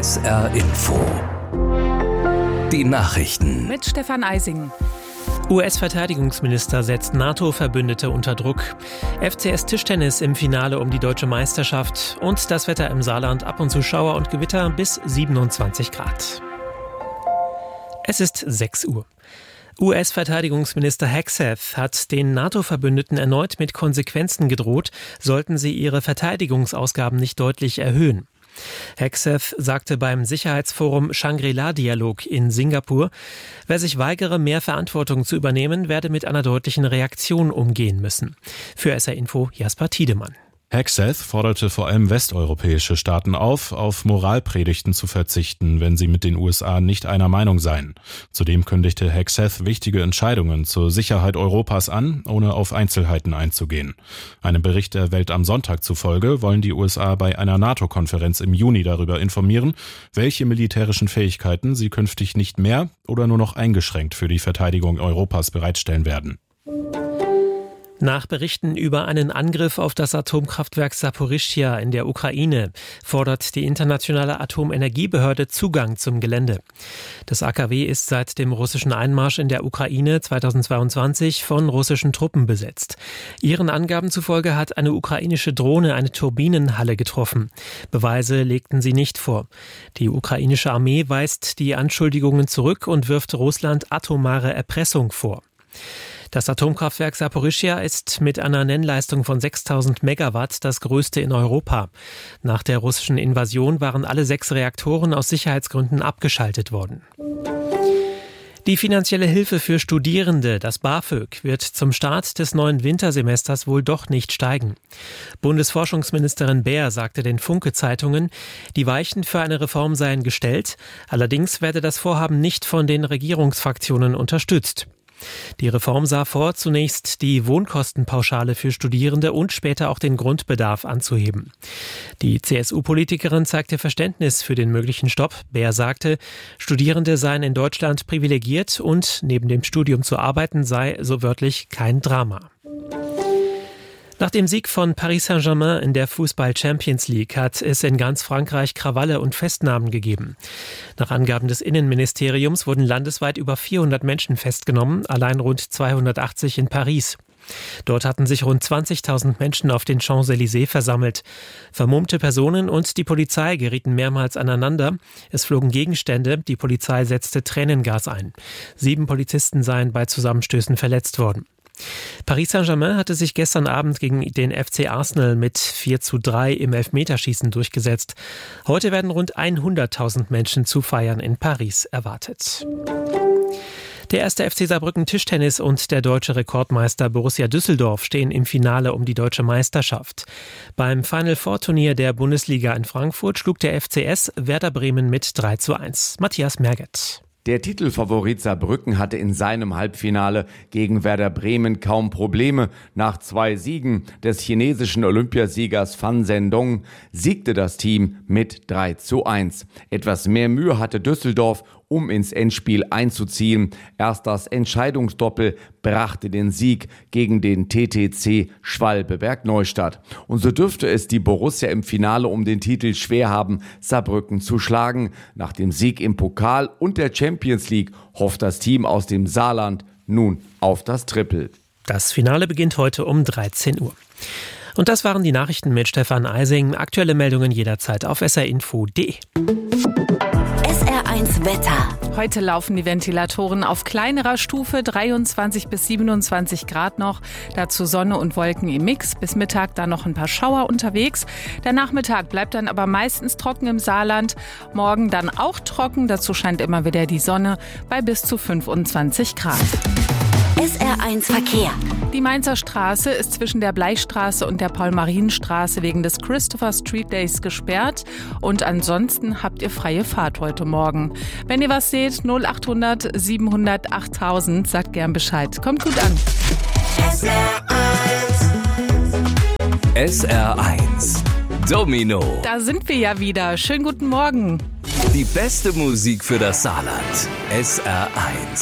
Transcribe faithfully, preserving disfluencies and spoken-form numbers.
S R Info. Die Nachrichten. Mit Stefan Eising. U S-Verteidigungsminister setzt NATO-Verbündete unter Druck. F C S Tischtennis im Finale um die deutsche Meisterschaft. Und das Wetter im Saarland, ab und zu Schauer und Gewitter bis siebenundzwanzig Grad. Es ist sechs Uhr. U S-Verteidigungsminister Hegseth hat den NATO-Verbündeten erneut mit Konsequenzen gedroht, sollten sie ihre Verteidigungsausgaben nicht deutlich erhöhen. Hegseth sagte beim Sicherheitsforum Shangri-La-Dialog in Singapur, wer sich weigere, mehr Verantwortung zu übernehmen, werde mit einer deutlichen Reaktion umgehen müssen. Für S R Info Jasper Tiedemann. Hegseth forderte vor allem westeuropäische Staaten auf, auf Moralpredigten zu verzichten, wenn sie mit den U S A nicht einer Meinung seien. Zudem kündigte Hegseth wichtige Entscheidungen zur Sicherheit Europas an, ohne auf Einzelheiten einzugehen. Einem Bericht der Welt am Sonntag zufolge wollen die U S A bei einer NATO-Konferenz im Juni darüber informieren, welche militärischen Fähigkeiten sie künftig nicht mehr oder nur noch eingeschränkt für die Verteidigung Europas bereitstellen werden. Nach Berichten über einen Angriff auf das Atomkraftwerk Saporischschja in der Ukraine fordert die internationale Atomenergiebehörde Zugang zum Gelände. Das A K W ist seit dem russischen Einmarsch in der Ukraine zweitausendzweiundzwanzig von russischen Truppen besetzt. Ihren Angaben zufolge hat eine ukrainische Drohne eine Turbinenhalle getroffen. Beweise legten sie nicht vor. Die ukrainische Armee weist die Anschuldigungen zurück und wirft Russland atomare Erpressung vor. Das Atomkraftwerk Saporischschja ist mit einer Nennleistung von sechstausend Megawatt das größte in Europa. Nach der russischen Invasion waren alle sechs Reaktoren aus Sicherheitsgründen abgeschaltet worden. Die finanzielle Hilfe für Studierende, das BAföG, wird zum Start des neuen Wintersemesters wohl doch nicht steigen. Bundesforschungsministerin Baer sagte den Funke-Zeitungen, die Weichen für eine Reform seien gestellt, allerdings werde das Vorhaben nicht von den Regierungsfraktionen unterstützt. Die Reform sah vor, zunächst die Wohnkostenpauschale für Studierende und später auch den Grundbedarf anzuheben. Die C S U-Politikerin zeigte Verständnis für den möglichen Stopp. Baer sagte, Studierende seien in Deutschland privilegiert und neben dem Studium zu arbeiten sei so wörtlich kein Drama. Nach dem Sieg von Paris Saint-Germain in der Fußball-Champions League hat es in ganz Frankreich Krawalle und Festnahmen gegeben. Nach Angaben des Innenministeriums wurden landesweit über vierhundert Menschen festgenommen, allein rund zweihundertachtzig in Paris. Dort hatten sich rund zwanzigtausend Menschen auf den Champs-Élysées versammelt. Vermummte Personen und die Polizei gerieten mehrmals aneinander. Es flogen Gegenstände, die Polizei setzte Tränengas ein. Sieben Polizisten seien bei Zusammenstößen verletzt worden. Paris Saint-Germain hatte sich gestern Abend gegen den F C Arsenal mit vier zu drei im Elfmeterschießen durchgesetzt. Heute werden rund hunderttausend Menschen zu Feiern in Paris erwartet. Der erste F C Saarbrücken Tischtennis und der deutsche Rekordmeister Borussia Düsseldorf stehen im Finale um die deutsche Meisterschaft. Beim Final-Four-Turnier der Bundesliga in Frankfurt schlug der F C S Werder Bremen mit drei zu eins. Matthias Merget. Der Titelfavorit Saarbrücken hatte in seinem Halbfinale gegen Werder Bremen kaum Probleme. Nach zwei Siegen des chinesischen Olympiasiegers Fan Zhendong siegte das Team mit drei zu eins. Etwas mehr Mühe hatte Düsseldorf, um ins Endspiel einzuziehen. Erst das Entscheidungsdoppel brachte den Sieg gegen den T T C Schwalbe-Bergneustadt. Und so dürfte es die Borussia im Finale um den Titel schwer haben, Saarbrücken zu schlagen. Nach dem Sieg im Pokal und der Champions League hofft das Team aus dem Saarland nun auf das Triple. Das Finale beginnt heute um dreizehn Uhr. Und das waren die Nachrichten mit Stefan Eising. Aktuelle Meldungen jederzeit auf s r info punkt d e. S R eins Wetter. Heute laufen die Ventilatoren auf kleinerer Stufe, dreiundzwanzig bis siebenundzwanzig Grad noch. Dazu Sonne und Wolken im Mix. Bis Mittag dann noch ein paar Schauer unterwegs. Der Nachmittag bleibt dann aber meistens trocken im Saarland. Morgen dann auch trocken. Dazu scheint immer wieder die Sonne bei bis zu fünfundzwanzig Grad. S R eins Verkehr. Die Mainzer Straße ist zwischen der Bleichstraße und der Paul-Marien-Straße wegen des Christopher Street Days gesperrt. Und ansonsten habt ihr freie Fahrt heute Morgen. Wenn ihr was seht, null achthundert siebenhundert achttausend, sagt gern Bescheid. Kommt gut an. S R eins. S R eins. Domino. Da sind wir ja wieder. Schönen guten Morgen. Die beste Musik für das Saarland. S R eins.